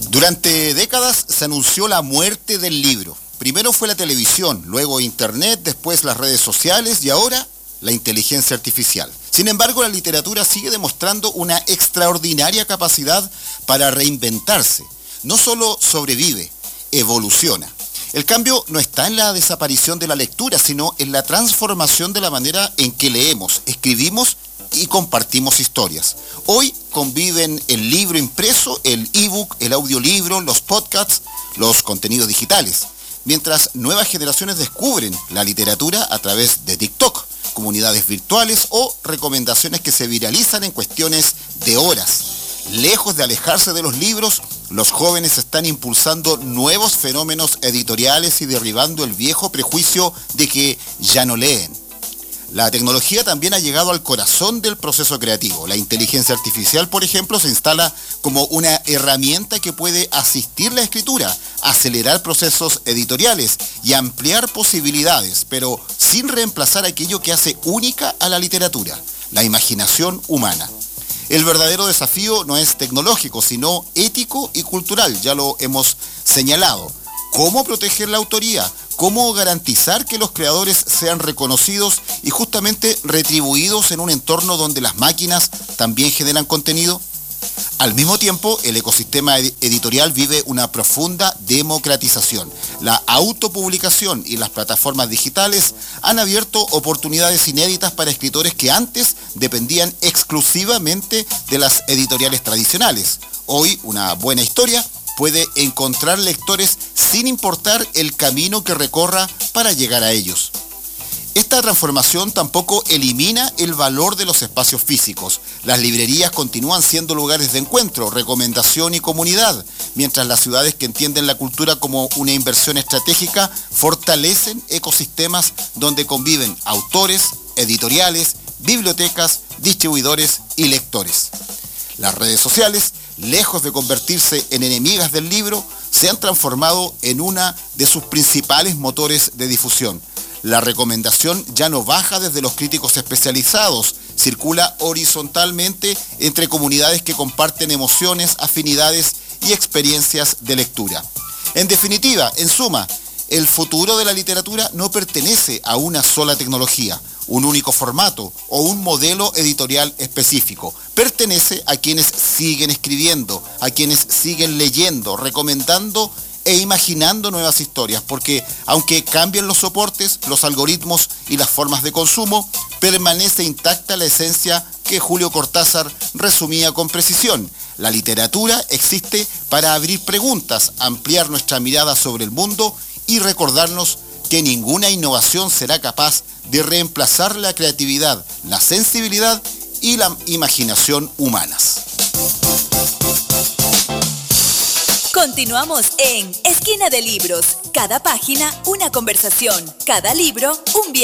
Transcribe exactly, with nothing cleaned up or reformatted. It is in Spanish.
Durante décadas se anunció la muerte del libro. Primero fue la televisión, luego internet, después las redes sociales y ahora la inteligencia artificial. Sin embargo, la literatura sigue demostrando una extraordinaria capacidad para reinventarse. No solo sobrevive, evoluciona. El cambio no está en la desaparición de la lectura, sino en la transformación de la manera en que leemos, escribimos y compartimos historias. Hoy conviven el libro impreso, el ebook, el audiolibro, los podcasts, los contenidos digitales, mientras nuevas generaciones descubren la literatura a través de TikTok, comunidades virtuales o recomendaciones que se viralizan en cuestiones de horas. Lejos de alejarse de los libros, los jóvenes están impulsando nuevos fenómenos editoriales y derribando el viejo prejuicio de que ya no leen. La tecnología también ha llegado al corazón del proceso creativo. La inteligencia artificial, por ejemplo, se instala como una herramienta que puede asistir la escritura, acelerar procesos editoriales y ampliar posibilidades, pero sin reemplazar aquello que hace única a la literatura, la imaginación humana. El verdadero desafío no es tecnológico, sino ético y cultural, ya lo hemos señalado. ¿Cómo proteger la autoría? ¿Cómo garantizar que los creadores sean reconocidos y justamente retribuidos en un entorno donde las máquinas también generan contenido? Al mismo tiempo, el ecosistema editorial vive una profunda democratización. La autopublicación y las plataformas digitales han abierto oportunidades inéditas para escritores que antes dependían exclusivamente de las editoriales tradicionales. Hoy, una buena historia puede encontrar lectores sin importar el camino que recorra para llegar a ellos. Esta transformación tampoco elimina el valor de los espacios físicos. Las librerías continúan siendo lugares de encuentro, recomendación y comunidad, mientras las ciudades que entienden la cultura como una inversión estratégica fortalecen ecosistemas donde conviven autores, editoriales, bibliotecas, distribuidores y lectores. Las redes sociales, lejos de convertirse en enemigas del libro, se han transformado en una de sus principales motores de difusión. La recomendación ya no baja desde los críticos especializados, circula horizontalmente entre comunidades que comparten emociones, afinidades y experiencias de lectura. En definitiva, en suma, el futuro de la literatura no pertenece a una sola tecnología, un único formato o un modelo editorial específico. Pertenece a quienes siguen escribiendo, a quienes siguen leyendo, recomendando e imaginando nuevas historias, porque aunque cambien los soportes, los algoritmos y las formas de consumo, permanece intacta la esencia que Julio Cortázar resumía con precisión. La literatura existe para abrir preguntas, ampliar nuestra mirada sobre el mundo y recordarnos que ninguna innovación será capaz de reemplazar la creatividad, la sensibilidad y la imaginación humanas. Continuamos en Esquina de Libros. Cada página, una conversación. Cada libro, un viaje.